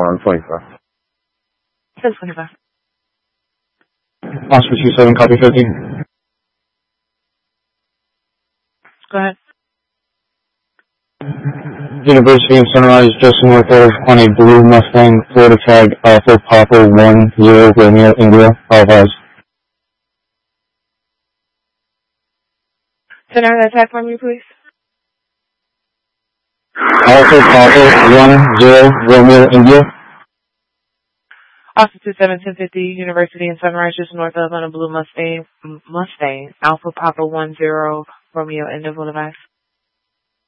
on 25. 1025. Oscar 27, copy 50. Go ahead. University and Sunrise, just north of, on a blue Mustang, Florida tag, Alpha Papa 10 Romeo India, Alvaz. Turn on that tag for me, please. Alpha Papa 10 Romeo India. Austin 27, 1050, University and Sunrise, just north of on a blue Mustang, Alpha Papa 10 Romeo India Boulevard.